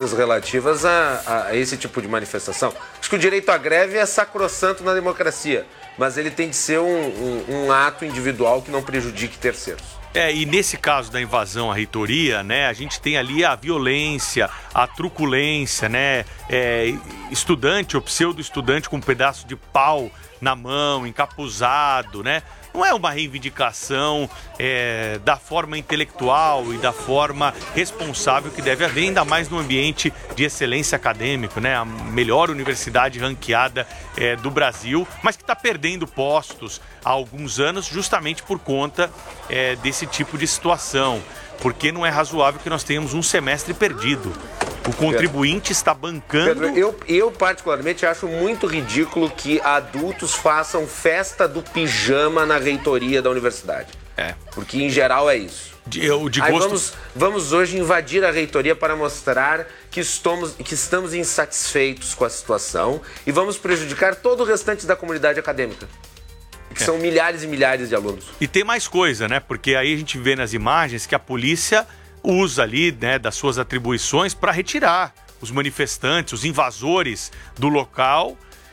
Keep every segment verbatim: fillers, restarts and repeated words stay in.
políticas relativas a, a esse tipo de manifestação. Acho que o direito à greve é sacrossanto na democracia, mas ele tem de ser um, um, um ato individual que não prejudique terceiros. É, e nesse caso da invasão à reitoria, né, a gente tem ali a violência, a truculência, né, é, estudante ou pseudo-estudante com um pedaço de pau na mão, encapuzado, né? Não é uma reivindicação é, da forma intelectual e da forma responsável que deve haver, ainda mais no ambiente de excelência acadêmico, né? A melhor universidade ranqueada é, do Brasil, mas que está perdendo postos há alguns anos justamente por conta é, desse tipo de situação. Porque não é razoável que nós tenhamos um semestre perdido. O contribuinte está bancando... Pedro, eu, eu particularmente acho muito ridículo que adultos façam festa do pijama na reitoria da universidade. É. Porque em geral é isso. De, eu, de Aí gosto... vamos, vamos hoje invadir a reitoria para mostrar que estamos, que estamos insatisfeitos com a situação e vamos prejudicar todo o restante da comunidade acadêmica. Que é. São milhares e milhares de alunos. E tem mais coisa, né? Porque aí a gente vê nas imagens que a polícia usa ali, né, das suas atribuições para retirar os manifestantes, os invasores do local.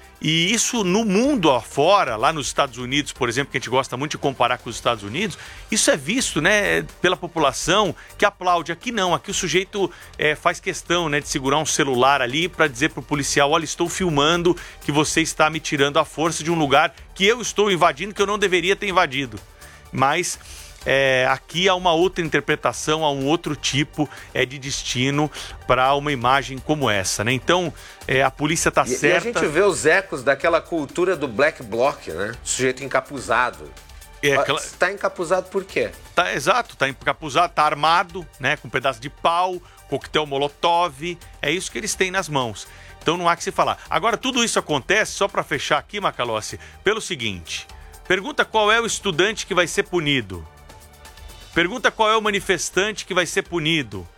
E isso no mundo afora, lá nos Estados Unidos, por exemplo, que a gente gosta muito de comparar com os Estados Unidos, isso é visto, né, pela população que aplaude. Aqui não, aqui o sujeito é, faz questão, né, de segurar um celular ali para dizer para o policial: olha, estou filmando que você está me tirando à força de um lugar que eu estou invadindo, que eu não deveria ter invadido. Mas... É, aqui há uma outra interpretação, há um outro tipo é, de destino para uma imagem como essa, né? Então, é, a polícia está certa... E a gente vê os ecos daquela cultura do black bloc, né? Sujeito encapuzado. É, aquela... Está encapuzado por quê? Tá, exato, está encapuzado, está armado, né? Com um pedaço de pau, coquetel molotov, é isso que eles têm nas mãos. Então não há que se falar. Agora, tudo isso acontece, só para fechar aqui, Macalossi, pelo seguinte: pergunta qual é o estudante que vai ser punido. Pergunta qual é o manifestante que vai ser punido.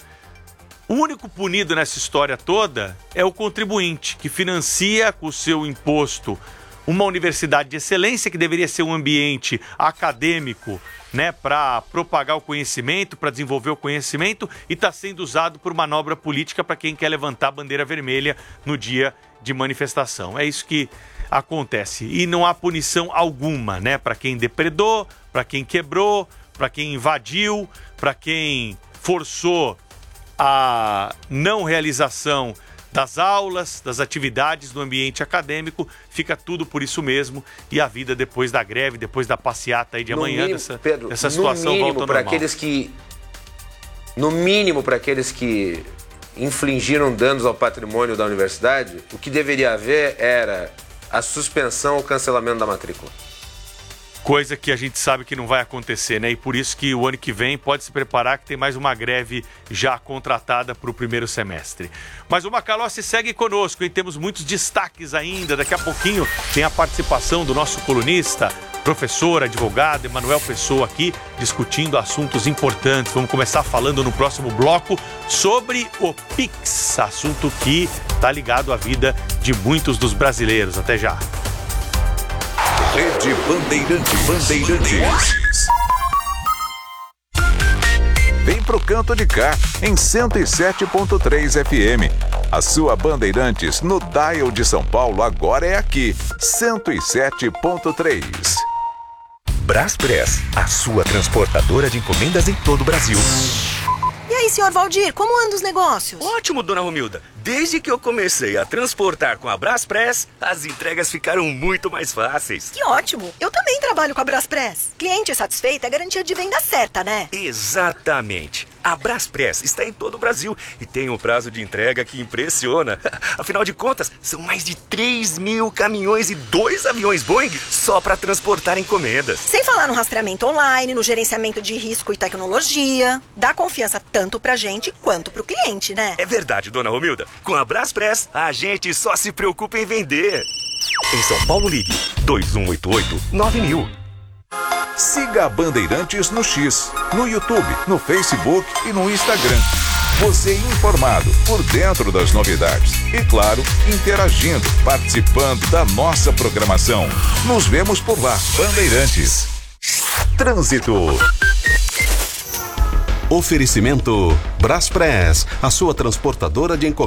O único punido nessa história toda é o contribuinte, que financia com o seu imposto uma universidade de excelência, que deveria ser um ambiente acadêmico, né, para propagar o conhecimento, para desenvolver o conhecimento, e está sendo usado por manobra política para quem quer levantar a bandeira vermelha no dia de manifestação. É isso que acontece. E não há punição alguma, né, para quem depredou, para quem quebrou, para quem invadiu, para quem forçou a não realização das aulas, das atividades no ambiente acadêmico. Fica tudo por isso mesmo, e a vida depois da greve, depois da passeata aí de no amanhã, mínimo, dessa, Pedro, dessa situação no volta ao para normal. Aqueles que, no mínimo, para aqueles que infligiram danos ao patrimônio da universidade, o que deveria haver era a suspensão ou cancelamento da matrícula. Coisa que a gente sabe que não vai acontecer, né? E por isso que o ano que vem pode se preparar, que tem mais uma greve já contratada para o primeiro semestre. Mas o Macalossi segue conosco, e temos muitos destaques ainda. Daqui a pouquinho tem a participação do nosso colunista, professor, advogado, Emanuel Pessoa, aqui discutindo assuntos importantes. Vamos começar falando no próximo bloco sobre o Pix, assunto que está ligado à vida de muitos dos brasileiros. Até já. Rede Bandeirantes. Bandeirantes. Vem pro canto de cá, em cento e sete ponto três F M. A sua Bandeirantes no dial de São Paulo agora é aqui, cento e sete ponto três. Braspress, a sua transportadora de encomendas em todo o Brasil. E aí, senhor Valdir, como andam os negócios? Ótimo, dona Romilda. Desde que eu comecei a transportar com a Braspress, as entregas ficaram muito mais fáceis. Que ótimo! Eu também trabalho com a Braspress. Cliente satisfeito é garantia de venda certa, né? Exatamente. A Braspress está em todo o Brasil e tem um prazo de entrega que impressiona. Afinal de contas, são mais de três mil caminhões e dois aviões Boeing só para transportar encomendas. Sem falar no rastreamento online, no gerenciamento de risco e tecnologia. Dá confiança tanto pra gente quanto pro cliente, né? É verdade, dona Romilda. Com a Braspress, a gente só se preocupa em vender. Em São Paulo, ligue dois um oito oito nove mil. Siga a Bandeirantes no X, no YouTube, no Facebook e no Instagram. Você informado, por dentro das novidades. E claro, interagindo, participando da nossa programação. Nos vemos por lá. Bandeirantes. Trânsito. Oferecimento Braspress, a sua transportadora de encomendas.